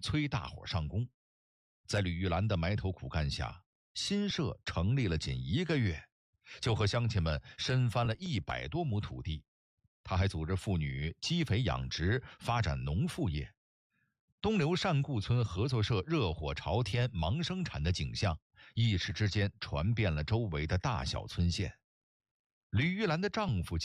催大伙上工。在吕玉兰的埋头苦干下，新社成立了仅1个月，就和乡亲们申翻了100多亩土地。他还组织妇女积肥养殖，发展农副业。东流善固村合作社热火朝天忙生产的景象，一时之间传遍了周围的大小村县。吕玉兰的丈夫